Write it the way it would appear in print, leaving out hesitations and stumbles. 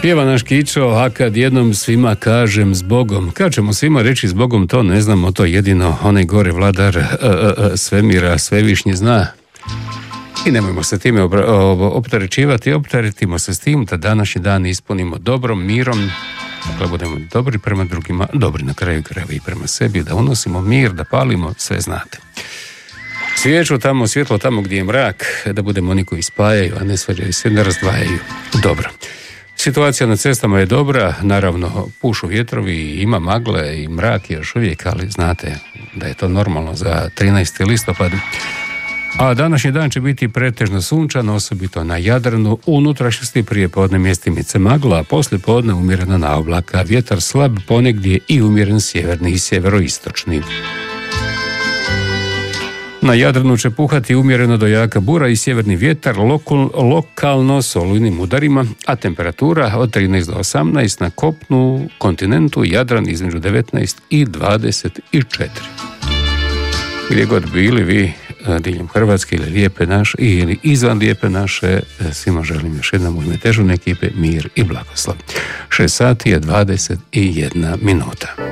Pjeva naš Kičo, a kad jednom svima kažem zbogom. Kad ćemo svima reći zbogom, to ne znamo, to jedino onaj gore vladar svemira, svevišnji zna. I nemojmo se time opterećivati, opteretimo se s tim da današnji dan ispunimo dobrom, mirom, da budemo dobri prema drugima, dobri na kraju krajeva i prema sebi, da unosimo mir, da palimo, sve znate. Svijeću tamo, svjetlo tamo gdje je mrak, da budemo oni koji spajaju, a ne svađaju se, ne razdvajaju. Dobro. Situacija na cestama je dobra, naravno pušu vjetrovi, ima magle i mrak još uvijek, ali znate da je to normalno za 13. listopad. A današnji dan će biti pretežno sunčan, osobito na Jadranu, u unutrašnjosti prijepodne mjestimice magla, a poslije podne umjerena na oblaka, vjetar slab, ponegdje i umjeren sjeverni i sjeveroistočni. Na Jadranu će puhati umjereno do jaka bura i sjeverni vjetar, lokalno s olujnim udarima, a temperatura od 13 do 18 na kopnu, kontinentu, Jadran između 19 i 24. Gdje god bili vi diljem Hrvatske ili lijepe naše ili izvan lijepe naše, svima želim još jednom u ime Težune ekipe mir i blagoslov. 6 sati je 21 minuta.